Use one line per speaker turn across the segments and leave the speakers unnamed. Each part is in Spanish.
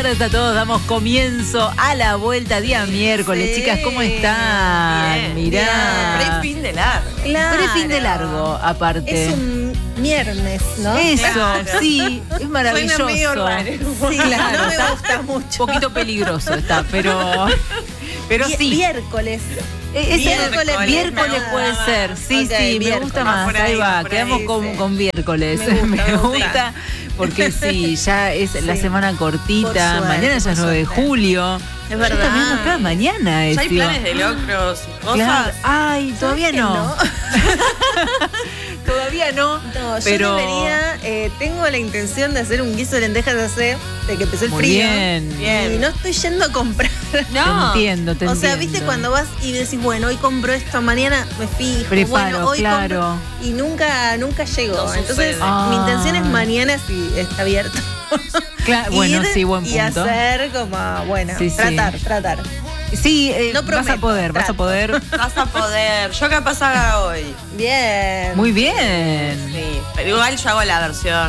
tardes a todos, damos comienzo a la vuelta, día miércoles. Sí. Chicas, ¿cómo están?
Bien,
Mirá.
Pre-fin de largo.
Claro.
Pre-fin de largo, aparte.
Es un viernes, ¿no?
Eso,
Claro.
sí, es maravilloso.
Suena medio raro.
Sí,
Claro,
no me
está
gusta mucho.
Un poquito peligroso está, pero sí.
Miércoles.
Miércoles puede ser. Sí,
Ok,
sí, me
miércoles.
gusta más.
por ahí,
Ahí va,
por
quedamos
ahí,
con,
sí.
con miércoles.
Me gusta,
gusta porque sí, ya es la semana cortita.
Por suerte,
Mañana ya es 9 de
por suerte.
julio.
Es
Ya
verdad.
también acá mañana es.
¿Ya hay planes de locros y cosas?
Claro. Ay, todavía
que
no.
no?
Todavía no.
No,
pero
yo debería, tengo la intención de hacer un guiso de lentejas hace de que empezó el
muy
frío.
bien.
Y no estoy yendo a comprar.
No.
Te entiendo.
O sea, viste cuando vas y decís, bueno, hoy compro esto, mañana me fijo.
Preparo,
bueno, hoy
claro.
compro. Y nunca llego.
No
Entonces,
sucede.
mi intención es mañana si está abierto.
Bueno,
Ir
sí, buen punto.
Y hacer como, bueno,
Sí, sí.
tratar.
Sí,
No
vas a
prometo,
poder, vas a
trato.
poder.
Vas a poder. Yo capaz haga hoy.
Bien.
Muy bien.
Sí. Pero igual yo hago la versión.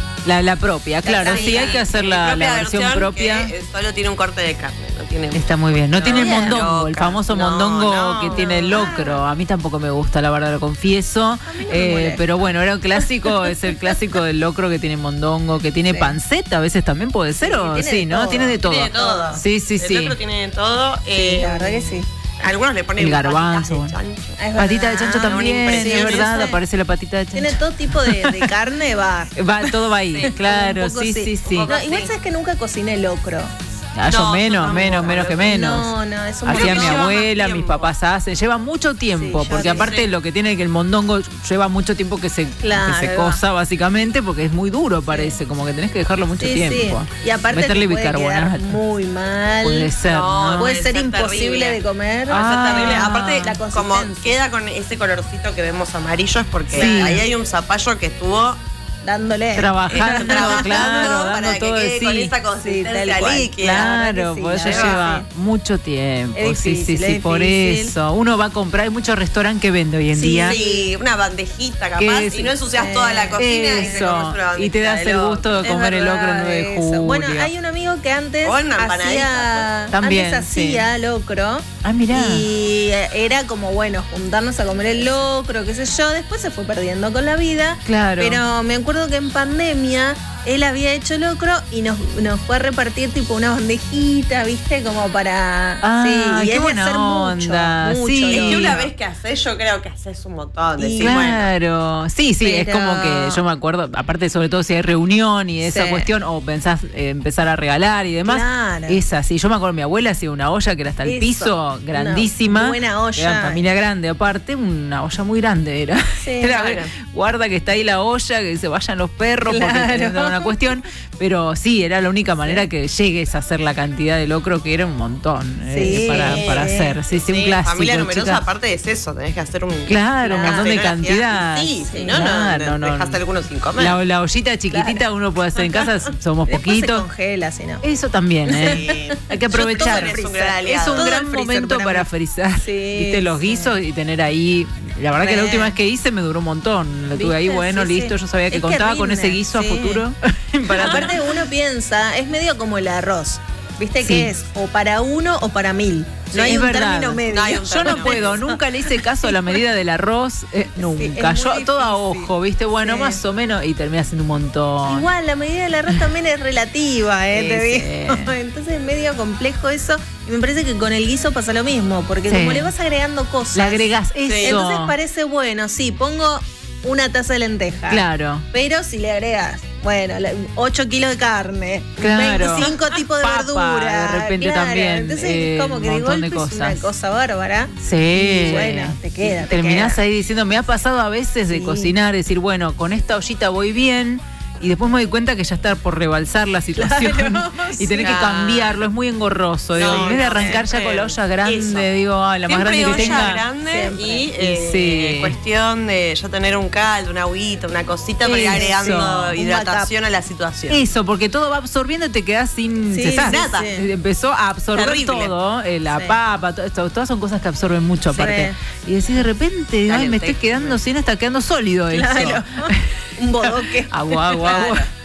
La propia, claro, sí, hay que hacer
Mi
la
propia
versión propia.
Que solo tiene un corte de carne. No tiene.
Está muy bien. No tiene el
bien.
mondongo, el
Loca.
famoso
No,
mondongo
no.
que tiene el locro. A mí tampoco me gusta, la verdad, lo confieso.
mí no me molesta.
Pero bueno, era un clásico, es el clásico del locro que tiene mondongo, que tiene
Sí.
panceta, a veces también puede ser,
Sí,
o
tiene
sí,
de
¿no?
todo.
Tiene de todo.
Tiene de todo.
Sí, sí,
El
sí.
otro tiene de todo.
Sí, la verdad que sí.
Algunos le ponen
El garbanzo,
patitas de
bueno.
chancho.
Es
Patita de
verdad.
chancho también,
una
es
impresión
verdad,
ese.
aparece la patita de
Tiene
chancho.
todo tipo de carne, va.
Todo va ahí, claro,
Un poco
sí, sí, sí.
No, igual
Sí.
sabes que nunca cociné locro.
Ah, yo
No,
menos,
yo
menos
tampoco.
que menos.
No, eso
Hacía
Creo
mi
que lleva
abuela,
más
mis
tiempo.
papás hacen. Lleva mucho tiempo,
Sí,
porque
lleva
aparte
tiempo.
lo que tiene que el mondongo lleva mucho tiempo que se
Claro,
cosa, básicamente, porque es muy duro, parece. Como que tenés que dejarlo mucho tiempo.
Y aparte
meterle
te puede
bicarbonato.
quedar muy mal.
Puede ser, ¿no?
Puede ser
ser
imposible
terrible.
de comer.
Va a ser terrible.
Ah.
Aparte,
La
como
consistencia.
queda con ese colorcito que vemos amarillo, es porque
Sí.
ahí hay un zapallo que estuvo
Dándole.
Trabajando, claro,
para
dando
que
todo
quede
sí.
con esa
Sí,
consistencia
tal cual.
líquida.
Claro,
La verdad que
por
sí,
eso
la verdad
lleva
que sí.
mucho tiempo.
Es difícil,
sí,
es
por
difícil.
eso. Uno va a comprar, hay muchos restaurantes que venden hoy en día.
Sí, una bandejita capaz,
Que es-
y no ensucias toda la cocina y te
Eso,
comes una bandejita
y te das
de
el
loco.
gusto de comer el locro el 9 de
eso.
julio.
Bueno, hay un amigo que antes
O una empanadita,
hacía,
También,
antes hacía locro.
Ah, mirá.
Y era como, bueno, juntarnos a comer el locro, qué sé yo. Después se fue perdiendo con la vida.
Claro.
Pero me acuerdo que en pandemia él había hecho locro y nos fue a repartir tipo una bandejita, ¿viste? Como para...
Ah,
sí, y
qué
es de
buena
hacer
onda,
mucho,
sí.
mucho
Es que
locro.
una vez que haces, yo creo que haces un montón.
Y
Decís, bueno,
Claro, sí, es
Pero-
como que yo me acuerdo, aparte sobre todo si hay reunión y esa
Sí.
cuestión, o pensás empezar a regalar y demás,
Claro.
es así. Yo me acuerdo, mi abuela hacía una olla que era hasta el
Eso,
piso,
una
grandísima.
buena olla.
Era familia grande, aparte, una olla muy grande era.
Sí,
Era,
bueno.
guarda que está ahí la olla, que se vayan los perros, porque
Claro.
era una cuestión. Pero sí, era la única manera que llegues a hacer la cantidad de locro, que era un montón
Sí.
para hacer. Sí, un clásico.
familia numerosa,
chica.
aparte es eso, tenés que hacer un...
Claro, un
una
montón de
cacerola
cantidad.
gigante. Sí, si
Claro,
no, dejaste algunos sin comer.
La ollita chiquitita uno puede hacer en casa, somos
Después se
poquitos.
congela, si no.
Eso también,
Sí.
Hay que aprovechar.
Todo es un gran
Es
aliado.
un
Todo
gran
el freezer
momento para
mí.
frizar.
Sí,
Viste, los
sí.
guisos y tener ahí. La verdad que la
Re.
última vez que hice me duró un montón. Lo tuve ahí,
¿Viste?
bueno,
Sí,
listo.
sí.
Yo sabía que
Es que
contaba con
rinde,
ese guiso
sí.
a futuro. para
Aparte uno piensa, es medio como el arroz. ¿Viste
Sí.
que es? O para uno o para 1000.
Sí,
No hay
es
un
verdad.
término medio.
No hay un
Yo no
término
puedo, nunca le hice caso a la medida del arroz, nunca.
es
Yo
muy
todo a
difícil.
ojo, ¿viste? Bueno,
Sí.
más o menos, y terminé haciendo un montón.
Igual, la medida del arroz también es relativa,
Sí,
te digo.
sí.
Entonces es medio complejo eso. Y me parece que con el guiso pasa lo mismo, porque
Sí.
como le vas agregando cosas.
Le agregás eso.
Entonces parece bueno, sí, pongo una taza de lenteja.
Claro.
Pero si le agregas, bueno, 8 kilos de carne,
Claro.
25 tipos de
Papa,
verdura.
de repente
claro.
también,
Entonces, como que
un
de
montón de
golpe es una
cosas.
cosa bárbara.
Sí.
Y bueno, te queda.
Terminás ahí diciendo, me ha pasado a veces de
Sí.
cocinar, decir, bueno, con esta ollita voy bien. Y después me doy cuenta que ya está por rebalsar la situación
Claro,
y tener que
sí.
cambiarlo, es muy engorroso. Digo,
No,
en vez de
no,
arrancar ya
siempre
con la olla grande,
eso.
digo, la más
Siempre
grande que
olla
tenga.
grande
Siempre.
y
Sí.
cuestión de ya tener un caldo, una agüita, una cosita para ir
Eso.
agregando
Un
hidratación a la situación.
Eso, porque todo va absorbiendo y te quedás sin
Sí,
cesar.
nada.
sí.
Empezó a absorber
Terrible.
todo, la
Sí.
papa, todo esto, todas son cosas que absorben mucho
Sí.
aparte. Y decís de repente,
La
ay, me estoy
lenteja.
quedando sin, hasta quedando sólido
Claro.
eso.
Un bodoque.
Agua.
Claro. Y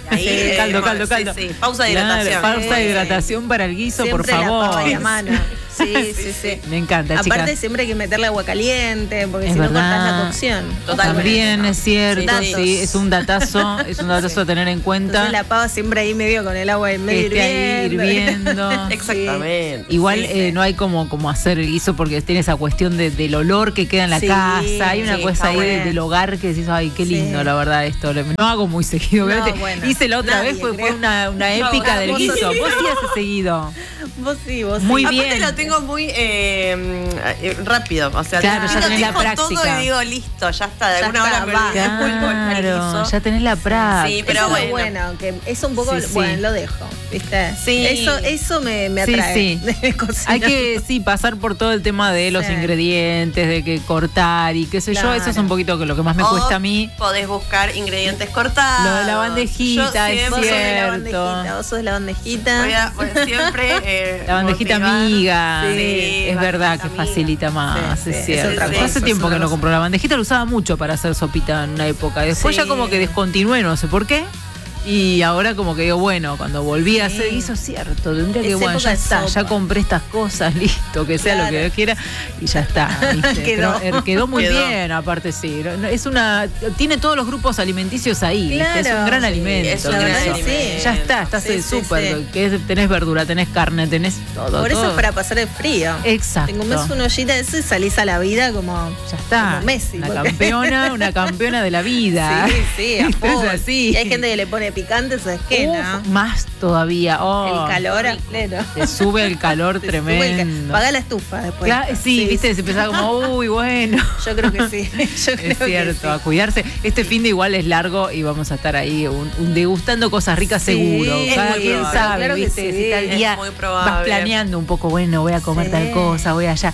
Ahí,
caldo.
Sí, pausa de
Claro,
hidratación.
pausa de hidratación para el guiso, por
Siempre la
favor.
pava y a mano. Sí.
Me encanta,
Aparte
chicas.
siempre hay que meterle agua caliente, porque
Es
si no
verdad.
cortas la cocción.
Totalmente.
También es cierto,
Sí.
sí, es un datazo a tener en cuenta.
Entonces la pava siempre ahí medio con el agua en
Que
medio
esté ahí hirviendo.
Exactamente.
Igual
Sí.
no hay como hacer el guiso porque tiene esa cuestión del olor que queda en la
Sí,
casa. Hay una
sí,
cosa
está
ahí
bueno.
del hogar que decís, ay, qué lindo,
Sí.
la verdad, esto. No hago muy seguido.
No,
obviamente.
bueno,
Hice la otra
nadie,
vez, fue
creo.
una
No,
épica del
vos
guiso.
sí.
Vos sí haces seguido.
Vos sí.
Muy
Aparte
bien.
lo tengo muy rápido, o sea,
Claro, ya
lo
tenés la
dejo todo
práctica.
y digo, listo, ya está, de
Ya
alguna
está,
hora me
va.
olvidé el pulpo en el
Claro,
guiso.
ya tenés la práctica.
Sí, pero
Eso es lo
bueno.
bueno, que es un poco,
Sí, sí.
bueno, lo dejo, ¿viste?
Sí.
Eso me
Sí,
atrae.
sí.
de cocinar.
Hay que, pasar por todo el tema de los
Sí.
ingredientes, de que cortar y qué sé yo.
Claro.
Eso es un poquito lo que más me
O
cuesta a mí.
Podés buscar ingredientes cortados.
Lo de la bandejita,
Yo
es
Vos sos de la
cierto.
bandejita, vos sos de la bandejita.
voy siempre.
La bandejita
motivar.
amiga,
Sí,
es verdad que
bandejita
facilita más,
Sí,
es
sí,
cierto.
es otra
Yo
cosa,
hace
es
tiempo
otra
que no
cosa.
compro la bandejita, la usaba mucho para hacer sopita en una época. Después
Sí.
ya como que descontinué, no sé por qué. Y ahora como que digo, bueno, cuando volví a hacer guiso, cierto, tendría que,
Es
bueno,
época
ya
de
está, ya
sopa.
compré estas cosas, listo, que sea lo que
Claro.
Dios quiera, y ya está. ¿viste?
Quedó.
Pero, quedó muy
Quedó.
bien, aparte sí. Tiene todos los grupos alimenticios ahí, ¿viste? Es un
Claro.
gran
Sí,
alimento.
es un
La
gran
verdad que
eso.
alimento.
sí.
Ya está, estás
Sí, sí,
súper.
sí.
Tenés verdura, tenés carne, tenés todo.
Por eso
todo.
es para pasar el frío.
Exacto.
Te comes una ollita de eso y salís a la vida como.
Ya está.
Como Messi,
una
porque-
campeona de la vida.
Sí, a
Es
full.
así.
Y hay gente que le pone picante, ¿sabes qué?
Uf,
¿No?
más todavía. Oh,
El calor a pleno.
te sube el calor
Te sube el
tremendo.
Paga la estufa después.
Sí, viste, se empezaba como, uy, bueno.
Yo creo que sí. Yo creo
Es cierto,
que
a cuidarse. Este fin de igual es largo y vamos a estar ahí un degustando cosas ricas
Sí,
seguro.
es
Cada
muy
quien
probable,
sabe,
claro que
viste,
sí,
si tal
es
día
muy
vas
probable.
planeando un poco, bueno, voy a comer
Sí.
tal cosa, voy allá.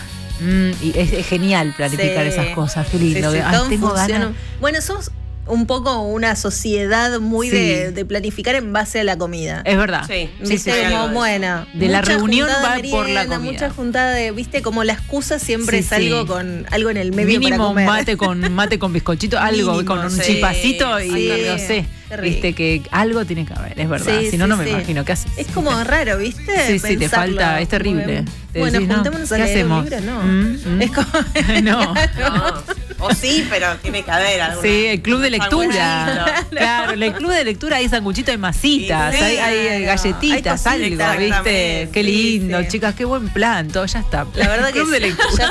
Y es genial planificar
Sí.
esas cosas, qué lindo.
Sí, sí,
Ay,
todo
tengo
funciona.
ganas.
Bueno, somos un poco una sociedad muy
Sí.
de planificar en base a la comida.
Es verdad.
Sí.
¿Viste?
hay algo
Como,
de eso.
bueno,
De la
mucha
reunión
juntada
va
de
por la
merienda,
comida.
Mucha juntada de, viste, como la excusa siempre
Sí,
es algo
sí.
con algo en el medio para
Mínimo
comer.
mate con bizcochito, algo,
Mínimo,
con un
sí,
chipacito y
sí.
no sé.
Qué rico.
Viste que algo tiene que haber, es verdad.
Sí,
Si no,
sí,
no me
sí.
imagino qué haces.
Es como raro, ¿viste?
Sí, sí, te
Pensarlo.
falta, es terrible. Te
Bueno,
decís, no,
juntémonos a
¿qué
leer
hacemos?
un libro, no.
Mm.
Es como...
No.
No. O sí, pero tiene que haber alguna.
Sí, el club de lectura.
sanguchito.
Claro, en el club de lectura hay sanguchitos, hay masitas,
Sí,
hay galletitas,
hay
algo,
cositas,
¿viste?
exactamente.
Qué lindo,
Sí.
chicas, qué buen plan, todo, ya está.
La verdad que
Club de
sí,
lectura.
ya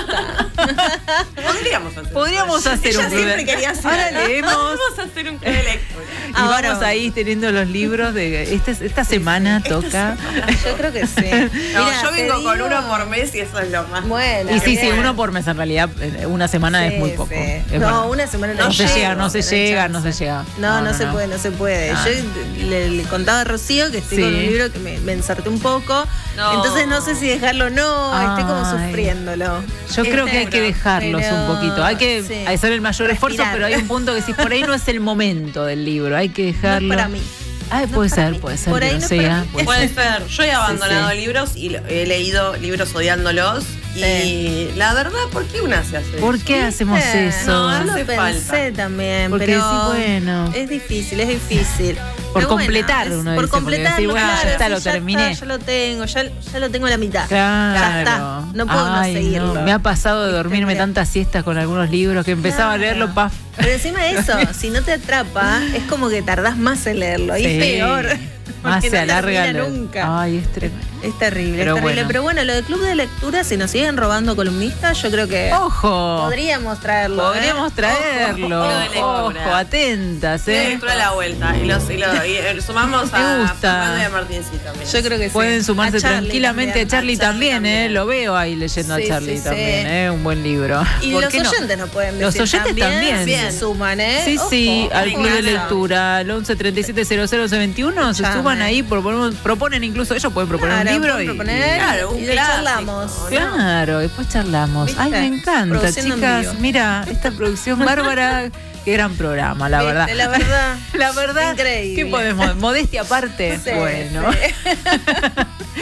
está.
Podríamos hacer
Podríamos hacer
Ella
un club de
siempre quería hacer
Ahora
algo.
leemos.
Vamos a hacer un club de lectura.
Y
Ahora
vamos ahí teniendo los libros de esta semana toca.
Yo creo que sí.
No,
Mira,
yo
te
vengo con
digo-
uno por mes y eso es lo más.
Bueno.
Y sí,
bien.
uno por mes en realidad, una semana
Sí,
es muy poco.
sí.
es
No,
verdad.
una semana
No se
llego,
llega, no se
hay
llega,
chance.
no se llega.
No se puede, no se puede.
Ah.
Yo le contaba a Rocío que estoy
Sí.
con un libro que me ensarté un poco.
No.
Entonces no sé si dejarlo o no. Estoy como
Ay.
sufriéndolo.
Yo creo que hay que dejarlos
Pero-
un poquito. Hay que
sí.
hacer el mayor esfuerzo,
Respirar.
pero hay un punto que si por ahí no es el momento del libro, hay que
No es
dejarlo.
para mí.
Ay,
No
puede
es para
ser,
mí.
puede ser
Por
que
ahí
no
no es para
sea.
mí.
puede
Puede
ser.
ser. Yo he abandonado
sí.
libros y he leído libros odiándolos.
Sí.
Y la verdad, ¿por qué una se hace
¿Por
eso?
qué hacemos eso?
No,
Yo lo
hace
pensé
falta.
también,
Porque
pero
sí, bueno.
es difícil, es difícil.
Por
Pero bueno,
completar,
es
uno
por
dice, porque
completar,
decir, bueno,
claro,
ya está,
sí,
lo terminé.
ya lo tengo, ya lo tengo a la mitad.
Claro.
Ya está, no puedo
Ay,
no seguirlo.
Me ha pasado de
Viste,
dormirme
mira.
tantas siestas con algunos libros que empezaba a
Claro.
leerlo, paf.
Pero encima de eso, si no te atrapa, es como que tardás más en leerlo. Y
Sí.
es peor.
Más
porque
se
no
alarga.
termina nunca.
Ay, es tremendo.
Es terrible,
Pero
es terrible.
bueno.
Pero bueno, lo del club de lectura, si nos siguen robando columnistas, yo creo que
¡Ojo!
podríamos traerlo.
Podríamos traerlo.
Ojo, de lectura.
Ojo, atentas,
De
¿eh?
lectura a la vuelta. Y sumamos
Me
a
gusta.
Fernando y a Martincito también.
Yo creo que sí.
Pueden sumarse
A Charlie
tranquilamente. A Charlie también,
también.
Lo veo ahí leyendo
Sí,
a Charlie
sí, sí.
también, Un buen libro.
Y
¿Por
los
qué no?
oyentes nos pueden
Los
decir
oyentes también.
se suman, ¿eh?
Sí, sí,
Ojo,
al club de
ojo.
lectura, al 11 37 00 21, se
Llame.
suman ahí, proponen incluso, ellos pueden proponer
Claro,
un libro
pueden
y,
proponer
Claro, un
y lo
clásico,
charlamos.
¿no?
claro, después charlamos.
¿Viste?
Ay, me encanta,
Produciendo en
chicas.
vivo.
Mira, esta producción bárbara, qué gran programa, la
¿Viste?
verdad.
La verdad.
La verdad,
Increíble.
¿qué podemos? Modestia aparte.
Sí,
bueno.
sí.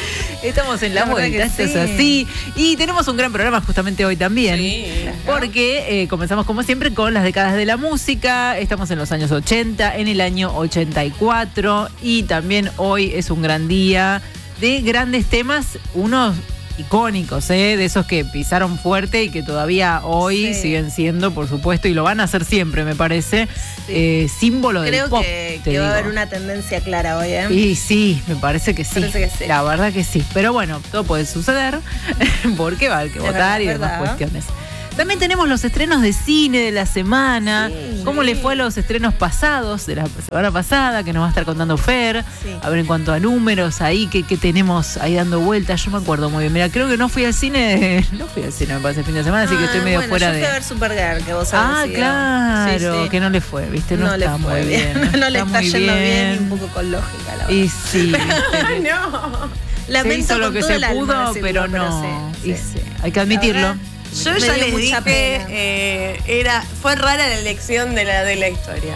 Estamos en la
verdad
vuelta,
que
esto es
sí.
así. Y tenemos un gran programa justamente hoy también.
Sí.
Porque comenzamos como siempre con las décadas de la música. Estamos en los años 80, en el año 84. Y también hoy es un gran día de grandes temas, unos icónicos, de esos que pisaron fuerte y que todavía hoy siguen siendo, por supuesto, y lo van a hacer siempre, me parece, símbolo del pop.
Creo
te
que va a
digo.
haber una tendencia clara hoy, ¿eh?
Y sí, me parece que sí.
Parece que sí.
La verdad que sí. Pero bueno, todo puede suceder porque va a haber que votar y demás
verdad.
cuestiones. También tenemos los estrenos de cine de la semana.
Sí.
¿Cómo le fue a los estrenos pasados de la semana pasada? Que nos va a estar contando Fer.
Sí.
A ver, en cuanto a números ahí, ¿qué tenemos ahí dando vueltas? Yo me acuerdo muy bien. Mira, creo que no fui al cine, me parece, el fin de semana, así que estoy medio
bueno,
fuera
yo fui a
de...
ver Supergirl, que vos sabés.
Claro,
Sí.
que no le fue, ¿viste? No,
le
está
fue
muy bien.
No le está
muy
yendo bien y un poco con lógica, la verdad.
Y sí, ¿viste?
No.
Lamento
se hizo lo
con
que
todo
se
el alma
pudo,
decirlo,
pero no.
sí.
Y sí, hay que admitirlo.
La verdad,
Yo
me
ya
dio
les
mucha
dije,
pena.
fue rara la elección de la historia.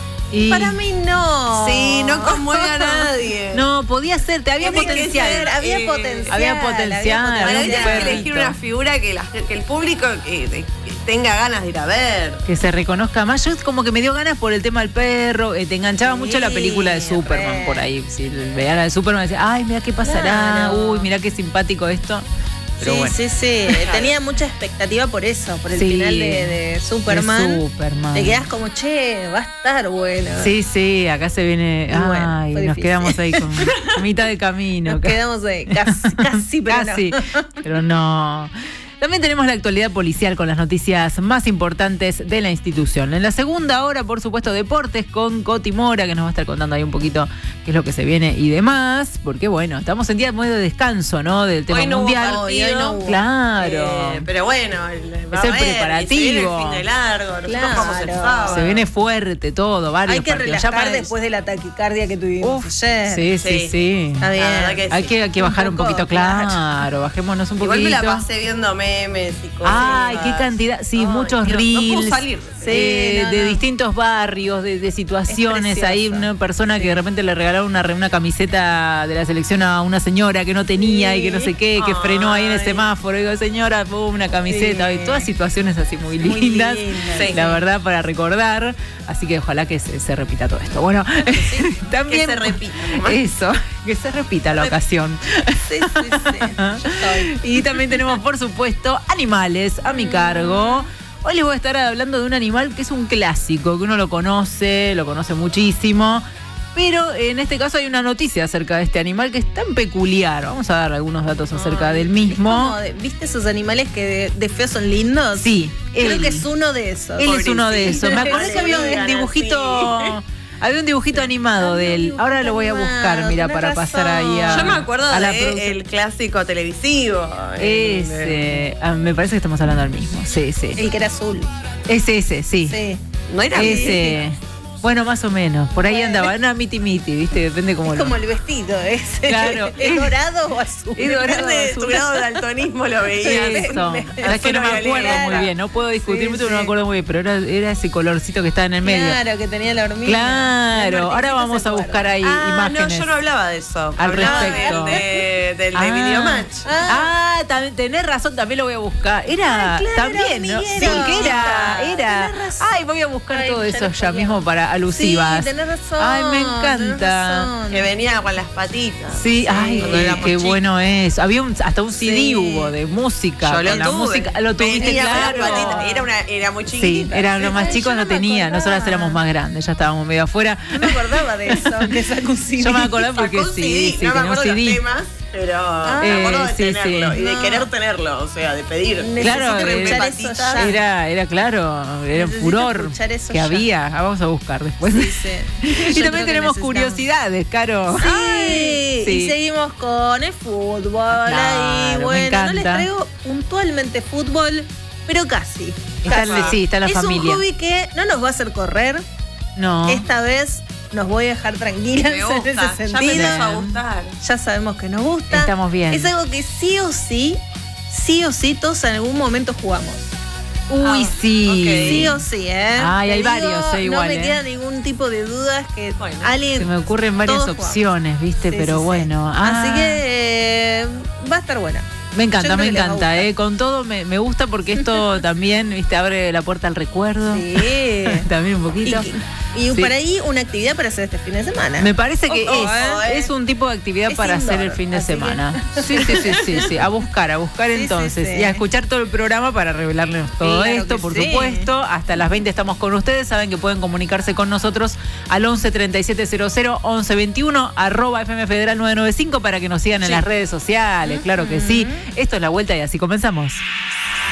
Y
Para mí no.
Sí, no conmueve a nadie.
no, podía ser, había
Tiene que
potencial.
ser,
Había
eh,
potencial.
había potencial,
Para
había
mí
un
tenés que
perrito.
elegir una figura que el público que tenga ganas de ir a ver.
Que se reconozca más. Yo como que me dio ganas por el tema del perro. Te enganchaba
Sí,
mucho la película de Superman
re.
por ahí. Si veía la de Superman, decía, ay, mira qué pasará.
Claro.
Uy, mira qué simpático esto. Pero
Sí,
bueno.
sí. Tenía mucha expectativa por eso, por el
Sí,
final de Superman.
De Superman.
Te quedas como, che, va a estar bueno.
Sí, acá se viene.
Y bueno,
Ay,
fue
nos
difícil.
quedamos ahí con a mitad de camino.
Nos quedamos ahí, casi, pero
Casi,
no.
pero no. También tenemos la actualidad policial con las noticias más importantes de la institución. En la segunda hora, por supuesto, deportes con Coti Mora, que nos va a estar contando ahí un poquito qué es lo que se viene y demás. Porque bueno, estamos en día muy de descanso, ¿no? Del tema
Hoy no
mundial.
hubo partido.
Hoy no hubo.
Claro.
Pero bueno,
Es el preparativo.
Se viene el fin de largo, nosotros
Claro.
vamos el sábado.
Se viene fuerte todo, varios
Hay que
partidos.
relajar
para-
después de la taquicardia que tuvimos
Uf,
ayer.
sí.
Está bien.
La verdad que
Hay
sí.
que bajar un
poco,
poquito, claro. Bajémonos un
Igual
poquito.
me la pasé viendo memes y cosas.
Ay, qué cantidad, sí,
Ay,
muchos
Dios,
reels.
No puedo salir.
De distintos barrios, de situaciones.
Es
Ahí
precioso.
una persona que de repente le regalaron una camiseta de la selección a una señora que no tenía y que no sé qué, que frenó ahí en el
Ay.
semáforo. Y digo, señora, pum, una camiseta.
Sí.
Y todas situaciones así muy
Muy
lindas.
lindas.
La verdad, para recordar. Así que ojalá que se repita todo esto. Bueno, también.
Que se repita.
Eso, que se repita la ocasión.
Sí. Yo estoy.
Y también tenemos, por supuesto, animales a mi cargo. Hoy les voy a estar hablando de un animal que es un clásico, que uno lo conoce muchísimo. Pero en este caso hay una noticia acerca de este animal que es tan peculiar. Vamos a dar algunos datos acerca del
Es
mismo.
como ¿viste esos animales que de feo son lindos?
Sí,
Creo
él.
que es uno de esos.
Él es uno de esos. Me acordé que había
Pobrecito.
un dibujito. Había un dibujito animado de él. Ahora lo voy a buscar, mira,
Tenés
para pasar ahí a.
Yo me acuerdo
a la
de
producción.
el clásico televisivo.
Ese. Me parece que estamos hablando del mismo. Sí.
El que era azul.
Ese, sí.
Sí.
No era
Ese. Bueno, más o menos. Por ahí andaba. Era miti, ¿viste? Depende cómo
Es
lo.
como el vestido ese.
Claro.
¿Es dorado o azul?
Es dorado.
de tu grado de daltonismo lo veía.
Eso. Es que no me acuerdo
Claro.
muy bien. No puedo discutir
Sí,
mucho, pero no me
sí.
acuerdo muy bien. Pero era ese colorcito que estaba en el medio.
Claro, que tenía la hormiga.
Claro.
La
Ahora
Martincito
vamos
se
a
acuerda.
buscar ahí imágenes.
No, yo no hablaba de eso.
Al
Hablaba
respecto.
del
Ah.
de Videomatch.
Tenés razón, también lo voy a buscar. Era
Ah, claro,
también, ¿no? Sí,
hormiguero.
que era.
Tenés razón.
Ay, voy a buscar
Ay,
todo
ya
eso
lo
ya
sabía.
mismo para alusivas.
Sí, tenés razón.
Ay, me
tenés
encanta.
razón.
Que venía con las patitas.
Sí, ay,
cuando éramos
qué
chicos.
bueno es. Había hasta un CD
Sí.
hubo de música.
Yo
con
lo
la
tuve.
música. Lo tuviste,
Venía con las
claro.
patitas. Era muy
Sí,
chiquita.
eran los más
Ay,
chicos,
yo
no
no me
tenía.
acordaba.
Nosotras éramos más grandes, ya estábamos medio afuera.
No me acordaba de eso, que sacó un CD.
Yo me acordaba porque
Sacó un
sí,
CD, no me
tenía un
acuerdo los
CD.
temas, pero me acuerdo de
sí,
tenerlo
sí.
y de
No.
querer tenerlo, o sea, de pedir.
Claro,
Necesito escuchar
patitas.
eso ya.
Era claro, era un
Necesito
furor
escuchar eso
que
ya.
había. Vamos a buscar después.
Sí.
Y
Yo creo
también
que
tenemos
necesitamos.
curiosidades, Caro.
Sí,
Sí.
y seguimos con el fútbol.
Claro,
Ahí,
me
bueno, no les
encanta.
traigo puntualmente fútbol, pero casi.
Está, sí, está la
es
familia.
un hobby que no nos va a hacer correr.
No.
Esta vez nos voy a dejar tranquilas
Me
en
gusta,
ese
ya me
sentido.
empezó a gustar.
Ya sabemos que nos gusta.
Estamos bien.
Es algo que sí o sí, todos en algún momento jugamos.
Uy, sí.
ok.
Sí o sí, ¿eh?
Ay,
Te
hay
digo,
varios,
No
igual,
me
¿eh?
queda ningún tipo de dudas que
Bueno,
alguien.
Se me ocurren varias
todos
opciones, ¿viste?
Sí,
Pero
sí, sí.
bueno.
Así que va a estar buena.
Me encanta,
Yo creo
me
que les va a
encanta,
gustar.
con todo me gusta porque esto también, viste, abre la puerta al recuerdo.
Sí.
También un poquito.
Y
Sí.
por ahí una actividad para hacer este fin de semana.
Me parece que
Ojo,
es un tipo de actividad
Es
para hacer
indoor,
el fin de
así
semana. Sí. A buscar
Sí,
entonces.
sí.
Y a escuchar todo el programa para revelarles todo
Claro
esto,
que
por
sí.
supuesto. Hasta las 20 estamos con ustedes. Saben que pueden comunicarse con nosotros al 11 3700 11 21 @FM Federal 995 para que nos sigan en
Sí.
las redes sociales. Claro que sí. Esto es La Vuelta y así comenzamos.